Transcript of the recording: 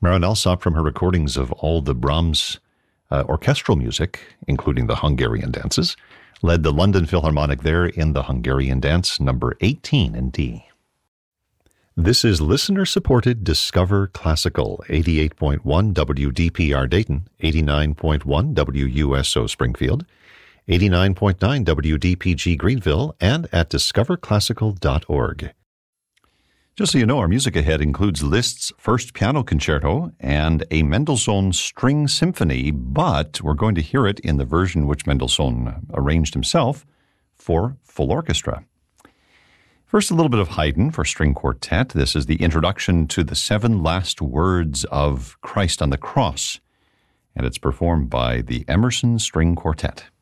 Marianne Alsop, from her recordings of all the Brahms orchestral music, including the Hungarian dances, led the London Philharmonic there in the Hungarian dance, number 18 in D. This is listener-supported Discover Classical, 88.1 WDPR Dayton, 89.1 WUSO Springfield, 89.9 WDPG Greenville, and at discoverclassical.org. Just so you know, our music ahead includes Liszt's First Piano Concerto and a Mendelssohn String Symphony, but we're going to hear it in the version which Mendelssohn arranged himself for full orchestra. First, a little bit of Haydn for string quartet. This is the introduction to the 7 last words of Christ on the Cross, and it's performed by the Emerson String Quartet.